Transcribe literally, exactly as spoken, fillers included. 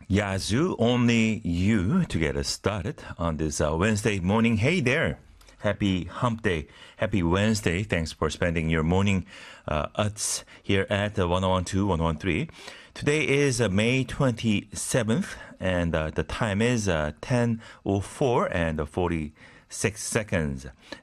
Yazoo, only you to get us started on this uh, Wednesday morning. Hey there. Happy hump day. Happy Wednesday. Thanks for spending your morning uh, us here at uh, one oh one two, one oh one three. Today is uh, May twenty-seventh, and uh, the time is uh, ten oh four and forty-six seconds.